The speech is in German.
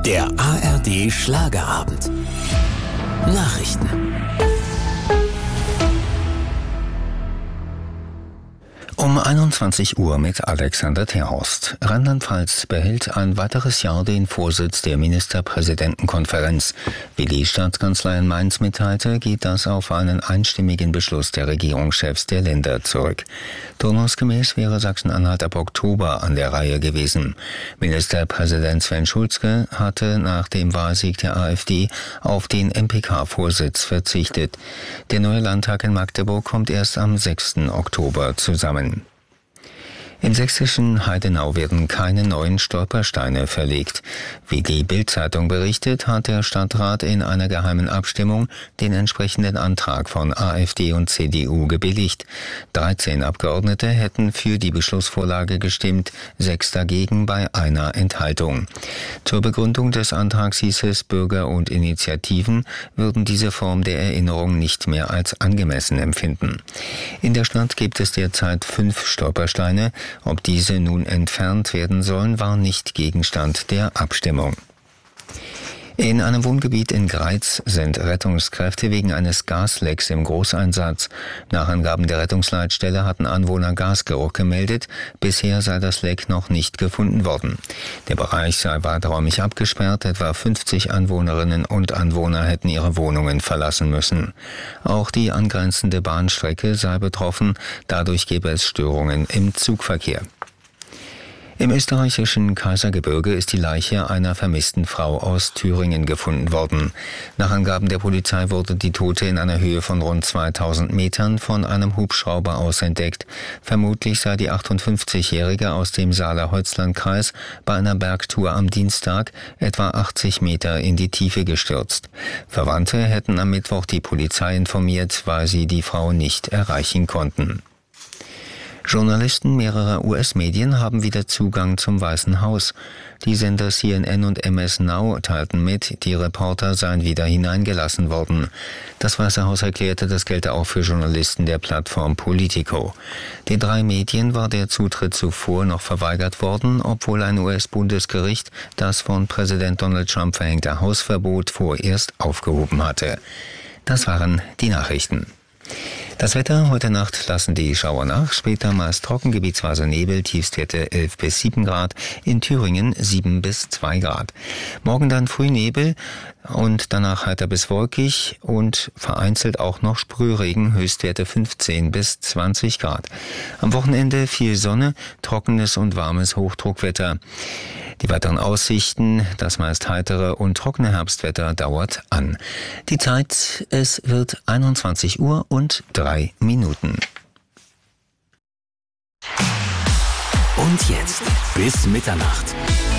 Der ARD Schlagerabend. Nachrichten. Um 21 Uhr mit Alexander Terhorst. Rheinland-Pfalz behält ein weiteres Jahr den Vorsitz der Ministerpräsidentenkonferenz. Wie die Staatskanzlei in Mainz mitteilte, geht das auf einen einstimmigen Beschluss der Regierungschefs der Länder zurück. Turnusgemäß wäre Sachsen-Anhalt ab Oktober an der Reihe gewesen. Ministerpräsident Sven Schulze hatte nach dem Wahlsieg der AfD auf den MPK-Vorsitz verzichtet. Der neue Landtag in Magdeburg kommt erst am 6. Oktober zusammen. Im sächsischen Heidenau werden keine neuen Stolpersteine verlegt. Wie die Bild-Zeitung berichtet, hat der Stadtrat in einer geheimen Abstimmung den entsprechenden Antrag von AfD und CDU gebilligt. 13 Abgeordnete hätten für die Beschlussvorlage gestimmt, 6 dagegen bei einer Enthaltung. Zur Begründung des Antrags hieß es, Bürger und Initiativen würden diese Form der Erinnerung nicht mehr als angemessen empfinden. In der Stadt gibt es derzeit 5 Stolpersteine. Ob diese nun entfernt werden sollen, war nicht Gegenstand der Abstimmung. In einem Wohngebiet in Greiz sind Rettungskräfte wegen eines Gaslecks im Großeinsatz. Nach Angaben der Rettungsleitstelle hatten Anwohner Gasgeruch gemeldet. Bisher sei das Leck noch nicht gefunden worden. Der Bereich sei weiträumig abgesperrt. Etwa 50 Anwohnerinnen und Anwohner hätten ihre Wohnungen verlassen müssen. Auch die angrenzende Bahnstrecke sei betroffen. Dadurch gebe es Störungen im Zugverkehr. Im österreichischen Kaisergebirge ist die Leiche einer vermissten Frau aus Thüringen gefunden worden. Nach Angaben der Polizei wurde die Tote in einer Höhe von rund 2000 Metern von einem Hubschrauber aus entdeckt. Vermutlich sei die 58-Jährige aus dem Saale-Holzland-Kreis bei einer Bergtour am Dienstag etwa 80 Meter in die Tiefe gestürzt. Verwandte hätten am Mittwoch die Polizei informiert, weil sie die Frau nicht erreichen konnten. Journalisten mehrerer US-Medien haben wieder Zugang zum Weißen Haus. Die Sender CNN und MS Now teilten mit, die Reporter seien wieder hineingelassen worden. Das Weiße Haus erklärte, das gelte auch für Journalisten der Plattform Politico. Den 3 Medien war der Zutritt zuvor noch verweigert worden, obwohl ein US-Bundesgericht das von Präsident Donald Trump verhängte Hausverbot vorerst aufgehoben hatte. Das waren die Nachrichten. Das Wetter: Heute Nacht lassen die Schauer nach, später meist trocken, gebietsweise Nebel, Tiefstwerte 11 bis 7 Grad, in Thüringen 7 bis 2 Grad. Morgen dann früh Nebel und danach heiter bis wolkig und vereinzelt auch noch Sprühregen, Höchstwerte 15 bis 20 Grad. Am Wochenende viel Sonne, trockenes und warmes Hochdruckwetter. Die weiteren Aussichten: das meist heitere und trockene Herbstwetter dauert an. Die Zeit: es wird 21 Uhr und 3 Minuten. Und jetzt bis Mitternacht.